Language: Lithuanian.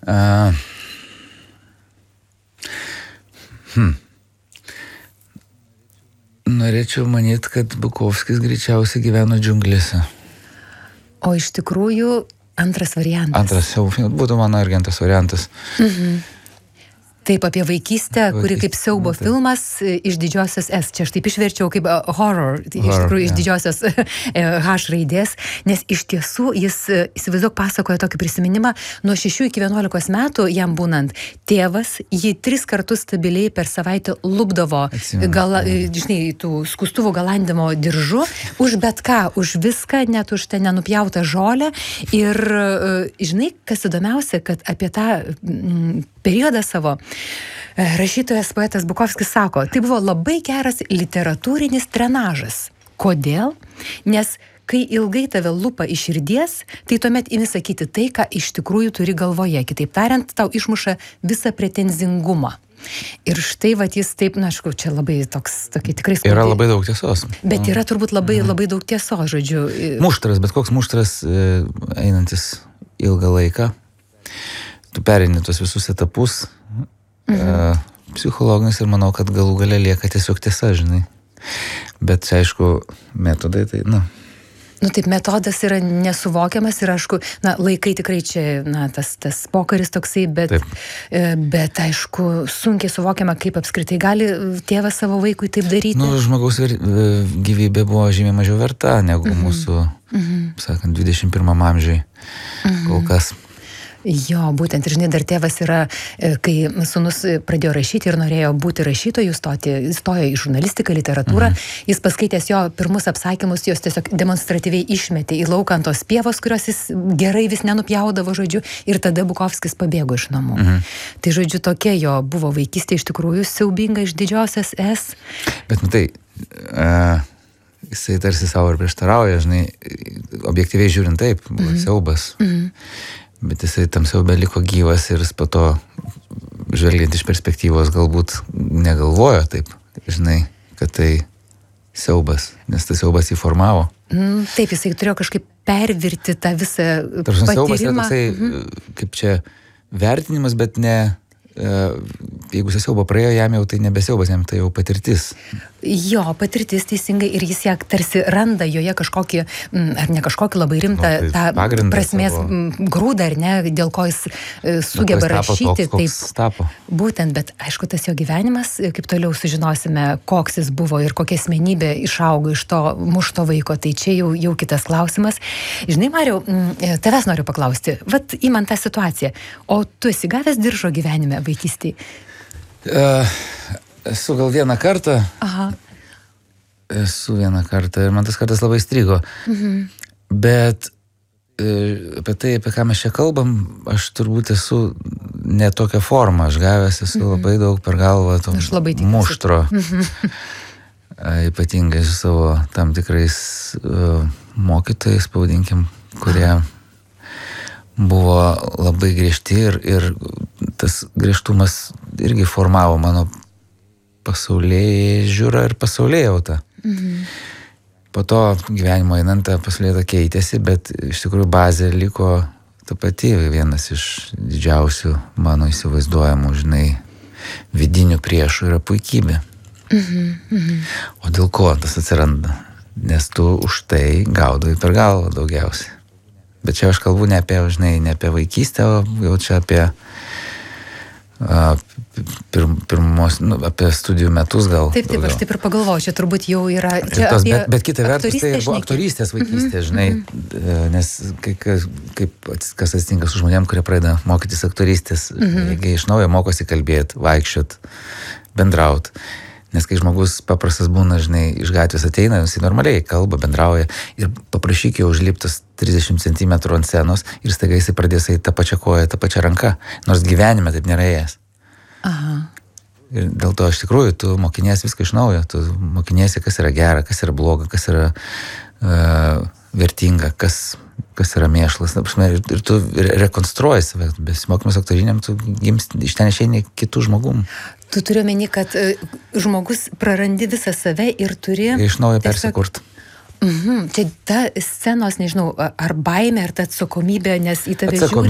Norėčiau manyti, kad Bukovskis greičiausiai gyveno džiunglėse. O iš tikrųjų antras variantas. Antras jau būtų mano irgi antras variantas. Taip, apie vaikystę, kuri kaip siaubo filmas iš didžiosios S. Čia aš taip išverčiau kaip horror, iš tikrųjų iš didžiosios H raidės, nes iš tiesų jis, įsivaizduok, pasakoja tokį prisiminimą, nuo 6 iki 11 metų jam būnant, tėvas jį 3 kartus stabiliai per savaitę lupdavo žinai, tų skustuvų galandimo diržu, už bet ką, už viską, net už tą nenupjautą žolę. Ir žinai, kas įdomiausia, kad apie tą periodą savo rašytojas poetas Bukovskis sako, tai buvo labai geras literatūrinis trenažas. Kodėl? Nes kai ilgai tave lupa iš širdies, tai tuomet imi sakyti tai, ką iš tikrųjų turi galvoje. Kitaip tariant, tau išmuša visą pretenzingumą. Ir štai vat jis taip, aišku, čia labai tokie tikrai skaudžiai. Yra labai daug tiesos. Bet yra turbūt labai daug tiesos, žodžiu. Muštras, bet koks muštras einantis ilgą laiką. Tu perini tuos visus etapus psichologinis ir manau, kad galų gale lieka tiesiog tiesa, žinai. Bet čia, aišku, metodai, tai, taip, metodas yra nesuvokiamas ir, aišku, laikai tikrai čia, tas pokaris toksai, bet, aišku, sunkiai suvokiama, kaip apskritai gali tėvas savo vaikui taip daryti. Žmogaus gyvybė buvo žymiai mažiau verta negu mūsų, sakant, 21 amžiui kol kas. Jo, būtent, ir žinai, dar tėvas yra, kai sūnus pradėjo rašyti ir norėjo būti rašytoju, stojo į žurnalistiką, literatūrą, jis paskaitęs jo pirmus apsakymus, jos tiesiog demonstratyviai išmetė į lauką ant tos pievos, kurios jis gerai vis nenupjaudavo, žodžiu, ir tada Bukovskis pabėgo iš namų. Tai, žodžiu, tokia jo buvo vaikystė iš tikrųjų siaubinga iš didžiosios S. Bet, jisai tarsi savo ir prieštarauja, žinai, objektyviai žiūrint taip, buvo siaubas. Bet jisai tam siaube liko gyvas ir jis po to, žvelgiant iš perspektyvos, galbūt negalvojo taip, žinai, kad tai siaubas, nes tas siaubas jį formavo. Taip, jisai turėjo kažkaip pervirti tą visą patyrimą. Siaubas yra toksai, kaip čia, vertinimas, bet ne, jeigu jis siaubą praėjo, jam jau tai nebesiaubas, jam tai jau patirtis. Jo, patirtis teisingai ir jis ją tarsi randa joje kažkokį, ar ne kažkokį labai rimtą tą prasmės grūdą, ar ne, dėl ko jis sugeba rašyti. Tapo. Būtent, bet aišku, tas jo gyvenimas, kaip toliau sužinosime, koks jis buvo ir kokia asmenybė išaugo iš to mušto vaiko, tai čia jau kitas klausimas. Žinai, Mariau, tavęs noriu paklausti, vat įman tą situaciją, o tu esi gavęs diržo gyvenime vaikystėje? Esu gal vieną kartą. Esu vieną kartą ir man tas kartas labai strigo. Bet apie tai, apie ką mes čia kalbam, aš turbūt esu ne tokią formą. Aš gavęs esu labai daug per galvą to muštro. Ypatingai su savo tam tikrais mokytojais, pavadinkim, kurie buvo labai griežti ir tas griežtumas irgi formavo mano pasaulyje žiūrą ir pasaulyje jautą. Po to gyvenimo einant pasaulyje keitėsi, bet iš tikrųjų bazė liko ta pati. Vienas iš didžiausių mano įsivaizduojamų, žinai, vidinių priešų yra puikybė. O dėl ko tas atsiranda? Nes tu už tai gaudai per galvą daugiausiai. Bet čia aš kalbu ne apie, žinai, ne apie vaikystę, o jau čia apie apie studijų metus gal. Taip, aš taip ir pagalvoju, čia turbūt jau yra... Bet kita vertus, tai buvo aktorystės vaikystė, žinai, nes kaip kas atsitinka su žmonėm, kurie pradeda mokytis aktorystės, jie iš naujo mokosi kalbėti, vaikščiot, bendraut. Nes kai žmogus paprastas būna, žinai, iš gatvės ateina, jis normaliai kalba, bendrauja ir paprašyk jo užliptas 30 cm ant scenos ir staiga jis pradės eiti tą pačią koją, tą pačią ranką, nors gyvenime taip nėra ėjęs. Ir dėl to iš tikrųjų tu mokiniesi viską iš naujo, tu mokiniesi, kas yra gera, kas yra bloga, kas yra vertinga, kas yra mėšlas. Ir tu rekonstruoji save, besimokymas aktoriniam, tu iš ten išeini kitų žmogum. Tu turi omeny, kad žmogus prarandi visą save ir turi... Iš naujo persikurt. Čia ta scenos, nežinau, ar baimė, ar ta atsakomybė, nes į tave žiūri.